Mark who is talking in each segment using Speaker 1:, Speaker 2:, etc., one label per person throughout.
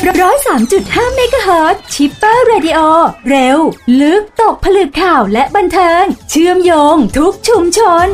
Speaker 1: 103.5 เมกะเฮิรตซ์ชิปเปอร์เรดิโอเร็วลึกตกผลึกข่าวและบันเทิงเชื่อมโยงทุกชุมชน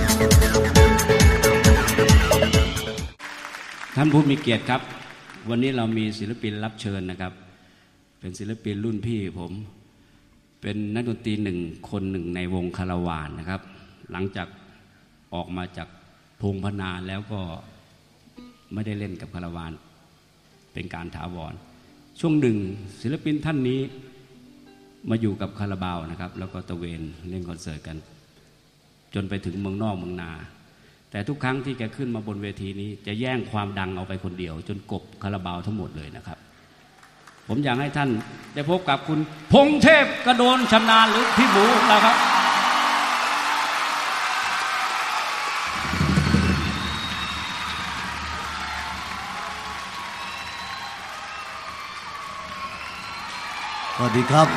Speaker 2: ท่านผู้มีเกียรติครับวันนี้เรามีศิลปินรับเชิญนะครับเป็นศิลปินรุ่นพี่ผมเป็นนักดนตรีคนหนึ่งในวงคาราวานนะครับหลังจากออกมาจากพงพนาแล้วก็ไม่ได้เล่นกับคาราวานเป็นการถาวรช่วงหนึ่งศิลปินท่านนี้มาอยู่กับคาราบาวนะครับแล้วก็ตะเวนเล่นคอนเสิร์ตกันจนไปถึงเมืองนอกเมืองนาแต่ทุกครั้งที่แกขึ้นมาบนเวทีนี้จะแย่งความดังเอาไปคนเดียวจนกบคาราบาวทั้งหมดเลยนะครับผมอยากให้ท่านได้พบกับคุณพงษ์เทพกระโดนชำนาญหรือพี่หมูเราครับ
Speaker 3: สวัสดีครับ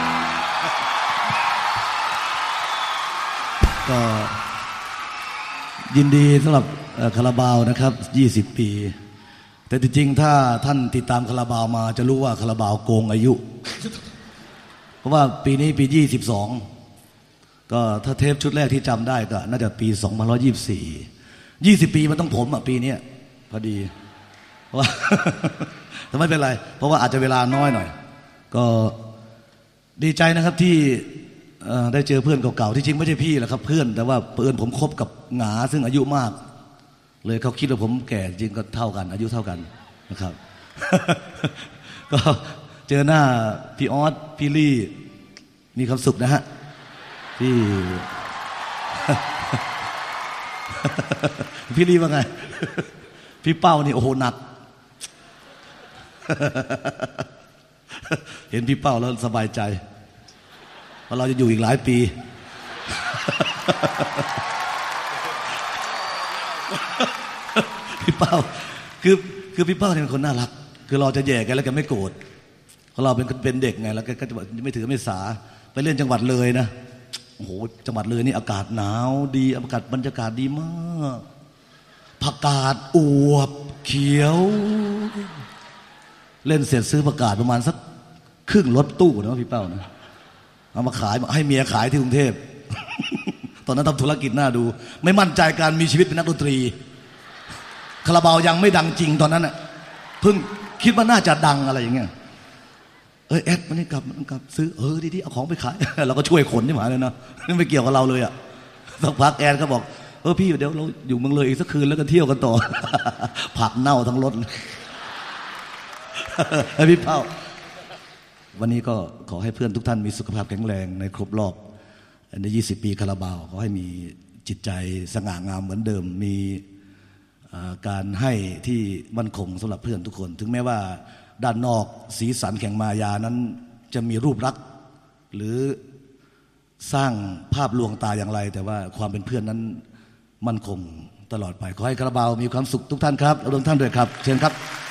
Speaker 3: ก็ยินดีสำหรับคาราบาวนะครับ20 ปีแต่จริงๆถ้าท่านติดตามคาราบาวมาจะรู้ว่าคาราบาวโกงอายุเพราะว่าปีนี้ปี22ก็ถ้าเทปชุดแรกที่จำได้ก็น่าจะปี2124 20 ปีมันต้องผมปีนี้พอดีว่าแต่ไม่เป็นไรเพราะว่าอาจจะเวลาน้อยหน่อยก็ดีใจนะครับที่ได้เจอเพื่อนเก่าๆที่จริงไม่ใช่พี่แหละครับเพื่อนแต่ว่าเพื่อนผมคบกับหงาซึ่งอายุมากเลยเขาคิดว่าผมแก่จริงก็เท่ากันอายุเท่ากันนะครับ ก็เจอหน้าพี่ออสพี่ลี่มีความสุขนะฮะพี่ พี่ลี่ว่าไง พี่เป้านี่โอ้โหหนัก เห็นพี่เป้าแล้วสบายใจเพราะเราจะอยู่อีกหลายปี พี่เป้าคือพี่เป้าเนี่ยเป็นคนน่ารักคือเราจะแย่กันแล้วแกไม่โกรธเพราะเราเป็นเด็กไงแล้วแกก็จะไม่ถือไม่สาไปเล่นจังหวัดเลยนะโอ้โหจังหวัดเลยนี่อากาศหนาวดีอากาศบรรยากาศดีมากผักกาดอวบเขียวเล่นเสร็จซื้อผักกาดประมาณสักครึ่งรถตู้นะพี่เป้านะเอามาขายให้เมียขายที่กรุงเทพ ตอนนั้นทำธุรกิจน่าดูไม่มั่นใจการมีชีวิตเป็นนักดนตรีคาราบาวยังไม่ดังจริงตอนนั้นน่ะเพิ่งคิดว่าน่าจะดังอะไรอย่างเงี้ยแอดมันนี่กลับซื้อดีๆเอาของไปขาย เราก็ช่วยขนที่หมายเลยนะไม่เกี่ยวกับเราเลยอ่ะสักพักแอดก็บอกพี่เดี๋ยวเราอยู่เมืองเลยอีกสักคืนแล้วกันเที่ยวกันต่อ ผักเน่าทั้งรถ ให้พี่เป้าวันนี้ก็ขอให้เพื่อนทุกท่านมีสุขภาพแข็งแรงในครบรอบใน20 ปีคาราบาวขอให้มีจิตใจสง่างามเหมือนเดิมมีการให้ที่มั่นคงสำหรับเพื่อนทุกคนถึงแม้ว่าด้านนอกสีสันแข่งมายานั้นจะมีรูปลักษณ์หรือสร้างภาพลวงตาอย่างไรแต่ว่าความเป็นเพื่อนนั้นมั่นคงตลอดไปขอให้คาราบาวมีความสุขทุกท่านครับและทุกท่านด้วยครับเชิญครับ